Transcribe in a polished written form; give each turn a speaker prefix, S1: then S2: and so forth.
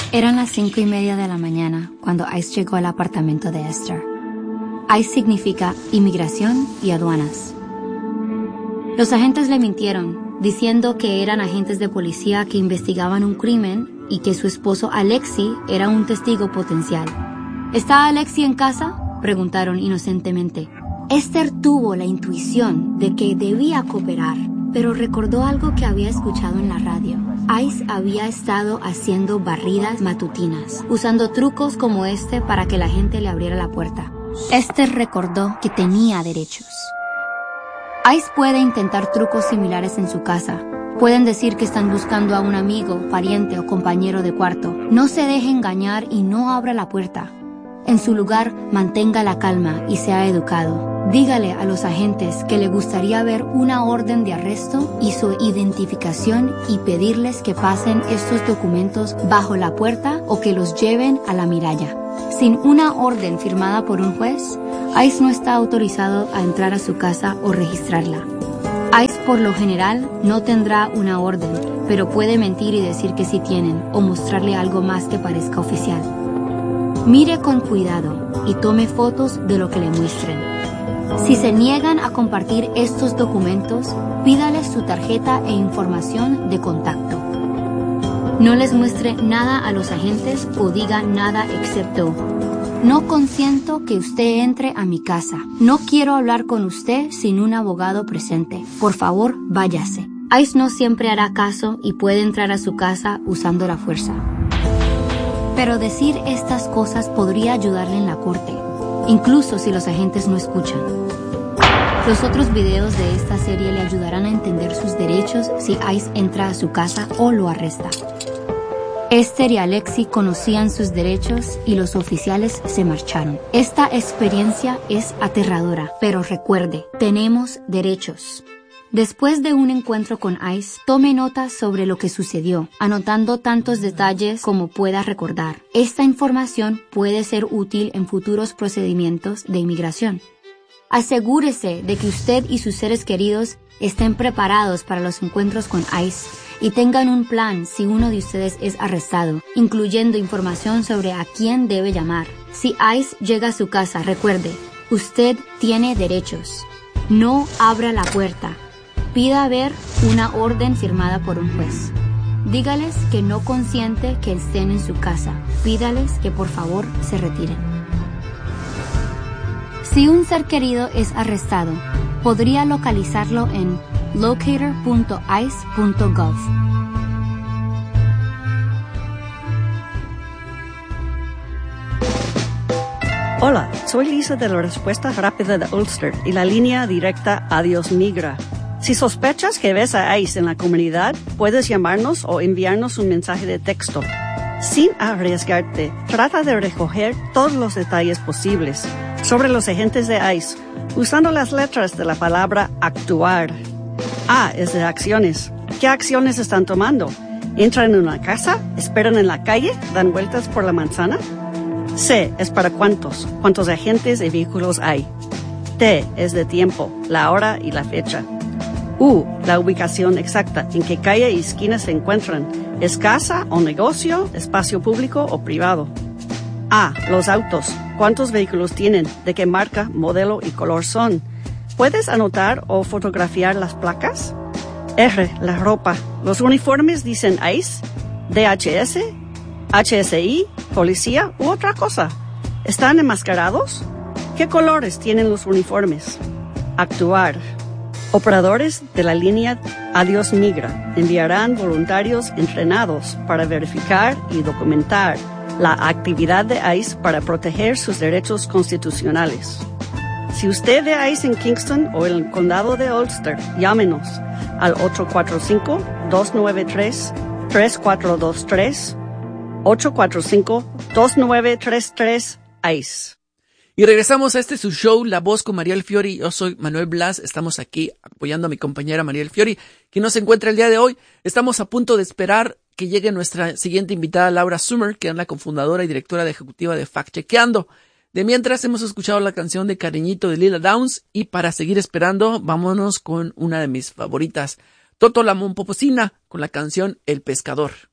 S1: Eran las 5:30 de la mañana cuando Ice llegó al apartamento de Esther. ICE significa inmigración y aduanas. Los agentes le mintieron, diciendo que eran agentes de policía que investigaban un crimen y que su esposo Alexi era un testigo potencial. ¿Está Alexi en casa?, preguntaron inocentemente. Esther tuvo la intuición de que debía cooperar, pero recordó algo que había escuchado en la radio. ICE había estado haciendo barridas matutinas, usando trucos como este para que la gente le abriera la puerta. Esther recordó que tenía derechos. ICE puede intentar trucos similares en su casa. Pueden decir que están buscando a un amigo, pariente o compañero de cuarto. No se deje engañar y no abra la puerta. En su lugar, mantenga la calma y sea educado. Dígale a los agentes que le gustaría ver una orden de arresto y su identificación y pedirles que pasen estos documentos bajo la puerta o que los lleven a la miralla. Sin una orden firmada por un juez, ICE no está autorizado a entrar a su casa o registrarla. ICE por lo general no tendrá una orden, pero puede mentir y decir que sí tienen o mostrarle algo más que parezca oficial. Mire con cuidado y tome fotos de lo que le muestren. Si se niegan a compartir estos documentos, pídales su tarjeta e información de contacto. No les muestre nada a los agentes o diga nada excepto: no consiento que usted entre a mi casa. No quiero hablar con usted sin un abogado presente. Por favor, váyase. ICE no siempre hará caso y puede entrar a su casa usando la fuerza. Pero decir estas cosas podría ayudarle en la corte, incluso si los agentes no escuchan. Los otros videos de esta serie le ayudarán a entender sus derechos si ICE entra a su casa o lo arresta. Esther y Alexi conocían sus derechos y los oficiales se marcharon. Esta experiencia es aterradora, pero recuerde, tenemos derechos. Después de un encuentro con ICE, tome notas sobre lo que sucedió, anotando tantos detalles como pueda recordar. Esta información puede ser útil en futuros procedimientos de inmigración. Asegúrese de que usted y sus seres queridos estén preparados para los encuentros con ICE y tengan un plan si uno de ustedes es arrestado, incluyendo información sobre a quién debe llamar. Si ICE llega a su casa, recuerde, usted tiene derechos. No abra la puerta. Pida ver una orden firmada por un juez. Dígales que no consiente que estén en su casa. Pídales que por favor se retiren. Si un ser querido es arrestado, podría localizarlo en locator.ice.gov.
S2: Hola, soy Lisa de la Respuesta Rápida de Ulster y la línea directa Adiós Migra. Si sospechas que ves a ICE en la comunidad, puedes llamarnos o enviarnos un mensaje de texto. Sin arriesgarte, trata de recoger todos los detalles posibles sobre los agentes de ICE, usando las letras de la palabra actuar. A es de acciones. ¿Qué acciones están tomando? ¿Entran en una casa? ¿Esperan en la calle? ¿Dan vueltas por la manzana? C es para cuántos agentes y vehículos hay. T es de tiempo, la hora y la fecha. U, la ubicación exacta, en qué calle y esquina se encuentran. ¿Es casa o negocio, espacio público o privado? A, los autos. ¿Cuántos vehículos tienen? ¿De qué marca, modelo y color son? ¿Puedes anotar o fotografiar las placas? R, la ropa. ¿Los uniformes dicen ICE, DHS, HSI, policía u otra cosa? ¿Están enmascarados? ¿Qué colores tienen los uniformes? Actuar. Operadores de la línea Adiós Migra enviarán voluntarios entrenados para verificar y documentar la actividad de ICE para proteger sus derechos constitucionales. Si usted ve ICE en Kingston o en el condado de Ulster, llámenos al 845-293-3423, 845-2933 ICE.
S3: Y regresamos a su show, La Voz con Mariel Fiori. Yo soy Manuel Blas. Estamos aquí apoyando a mi compañera Mariel Fiori, quien nos encuentra el día de hoy. Estamos a punto de esperar que llegue nuestra siguiente invitada, Laura Summer, que es la cofundadora y directora ejecutiva de Fact Chequeando. De mientras, hemos escuchado la canción de Cariñito de Lila Downs. Y para seguir esperando, vámonos con una de mis favoritas, Toto la Mompoposina, con la canción El Pescador.